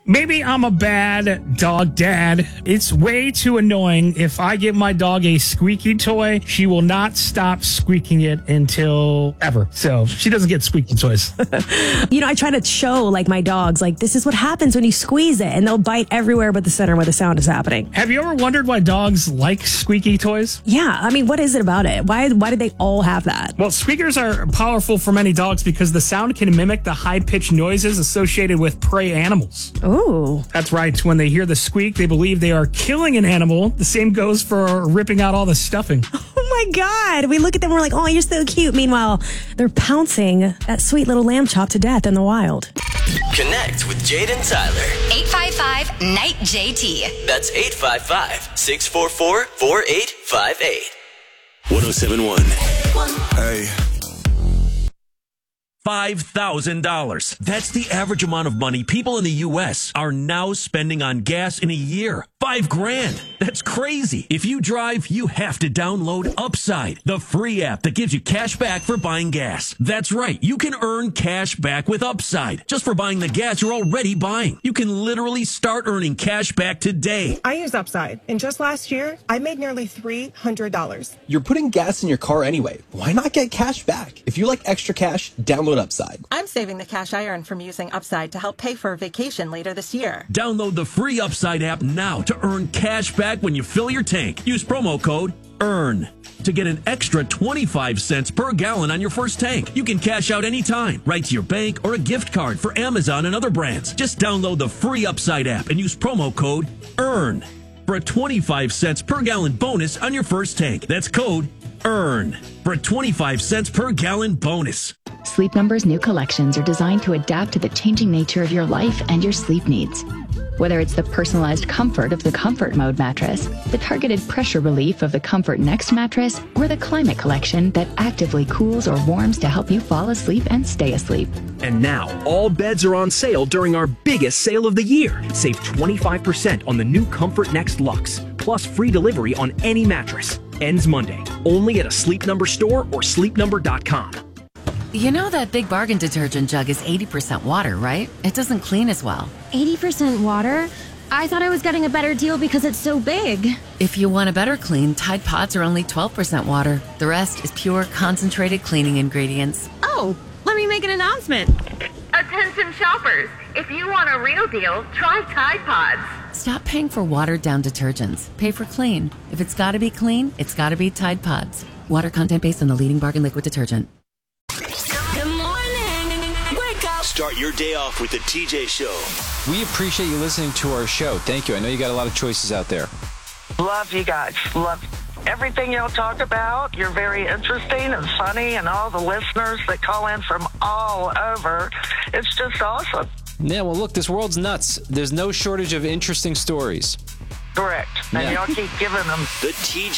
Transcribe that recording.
Maybe I'm a bad dog dad. It's way too annoying. If I give my dog a squeaky toy, she will not stop squeaking it until ever. So she doesn't get squeaky toys. I try to show like my dogs, like this is what happens when you squeeze it, and they'll bite everywhere but the center where the sound is happening. Have you ever wondered why dogs like squeaky toys? Yeah, I mean, what is it about it? Why do they all have that? Well, squeakers are powerful for many dogs because the sound can mimic the high-pitched noises associated with prey animals. Ooh. That's right. When they hear the squeak, they believe they are killing an animal. The same goes for ripping out all the stuffing. Oh my God. We look at them, we're like, oh, you're so cute. Meanwhile, they're pouncing that sweet little lamb chop to death in the wild. Connect with Jade and Tyler. 855-NIGHT-JT. That's 855-644-4858. 1071. Hey. $5,000. That's the average amount of money people in the U.S. are now spending on gas in a year. $5,000. That's crazy. If you drive, you have to download Upside, the free app that gives you cash back for buying gas. That's right. You can earn cash back with Upside just for buying the gas you're already buying. You can literally start earning cash back today. I use Upside, and just last year, I made nearly $300. You're putting gas in your car anyway. Why not get cash back? If you like extra cash, download Upside. I'm saving the cash I earned from using Upside to help pay for a vacation later this year. Download the free Upside app now to earn cash back when you fill your tank. Use promo code EARN to get an extra 25 cents per gallon on your first tank. You can cash out anytime, right to your bank or a gift card for Amazon and other brands. Just download the free Upside app and use promo code EARN for a 25 cents per gallon bonus on your first tank. That's code EARN for a 25 cents per gallon bonus. Sleep Number's new collections are designed to adapt to the changing nature of your life and your sleep needs. Whether it's the personalized comfort of the Comfort Mode mattress, the targeted pressure relief of the Comfort Next mattress, or the Climate Collection that actively cools or warms to help you fall asleep and stay asleep. And now, all beds are on sale during our biggest sale of the year. Save 25% on the new Comfort Next Luxe, plus free delivery on any mattress. Ends Monday, only at a Sleep Number store or sleepnumber.com. You know that Big Bargain detergent jug is 80% water, right? It doesn't clean as well. 80% water? I thought I was getting a better deal because it's so big. If you want a better clean, Tide Pods are only 12% water. The rest is pure, concentrated cleaning ingredients. Oh, let me make an announcement. Attention shoppers, if you want a real deal, try Tide Pods. Stop paying for watered-down detergents. Pay for clean. If it's got to be clean, it's got to be Tide Pods. Water content based on the leading bargain liquid detergent. Start your day off with the TJ Show. We appreciate you listening to our show. Thank you. I know you got a lot of choices out there. Love you guys. Love everything y'all talk about. You're very interesting and funny, and all the listeners that call in from all over. It's just awesome. Yeah, well, look, this world's nuts. There's no shortage of interesting stories. Correct. And y'all keep giving them. The TJ